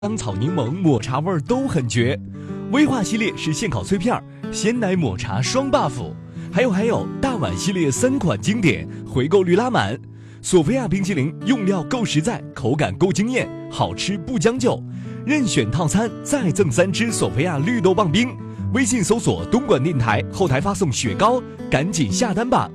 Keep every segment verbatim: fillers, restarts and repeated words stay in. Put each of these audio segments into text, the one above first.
香草柠檬抹茶味儿都很绝。威化系列是现烤脆片，鲜奶抹茶双 buff， 还有还有大碗系列三款经典，回购率拉满。索菲亚冰淇淋用料够实在，口感够惊艳，好吃不将就。任选套餐再赠三支索菲亚绿豆棒冰。微信搜索东莞电台，后台发送雪糕，赶紧下单吧。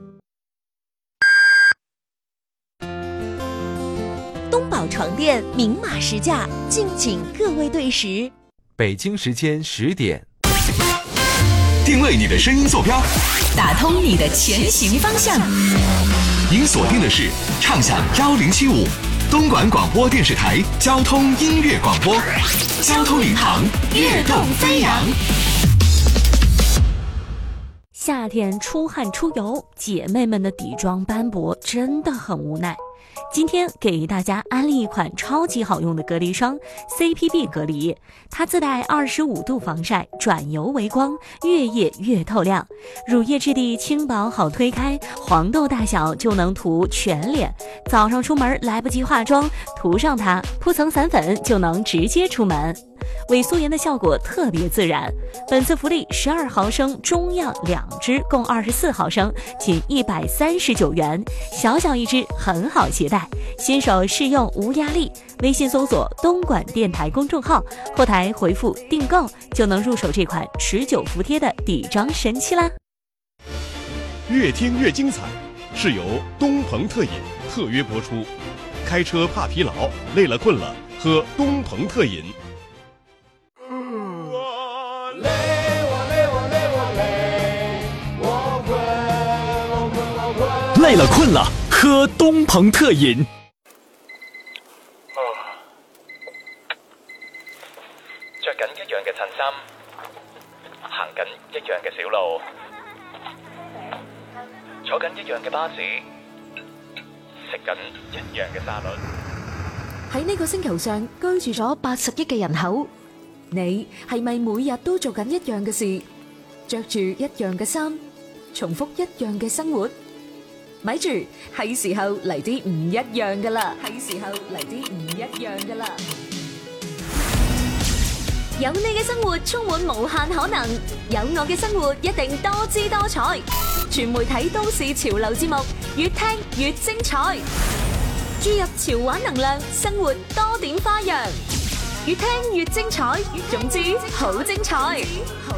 东宝床垫明码实价，敬请各位对时。 北京时间十点， 定位你的声音坐标， 打通你的前行方向。 您锁定的是畅享幺零七五东莞广播电视台交通音乐广播，交通领航，跃动飞扬。 夏天出汗出油，姐妹们的底妆斑驳真的很无奈。今天给大家安利一款超级好用的隔离霜 C P B 隔离，它自带二十五度防晒，转油为光，越夜越透亮。乳液质地轻薄好推开，黄豆大小就能涂全脸。早上出门来不及化妆，涂上它，铺层散粉就能直接出门。伪素颜的效果特别自然。本次福利十二毫升中样两支，共二十四毫升，仅一百三十九元，小小一支，很好携带。新手试用无压力，微信搜索东莞电台公众号，后台回复订购就能入手这款持久服帖的底妆神器啦。 越听越精彩是由东鹏特饮特约播出。开车怕疲劳，累了困了，喝东鹏特饮。 累了困了，喝东鹏特饮。 着緊一樣嘅襯衫，行緊一樣嘅小路，坐緊一樣嘅巴士，食緊一樣嘅沙律。 喺呢個星球上居住咗八十億嘅人口，你係咪每日都做緊一樣嘅事，着住一樣嘅衫，重複一樣嘅生活？咪住，係時候嚟啲唔一樣噶啦！係時候嚟啲唔一樣噶啦！ 有你嘅生活充滿無限可能，有我嘅生活一定多姿多彩。全媒體都市潮流節目，越聽越精彩。注入潮玩能量，生活多點花樣，越聽越精彩。總之好精彩！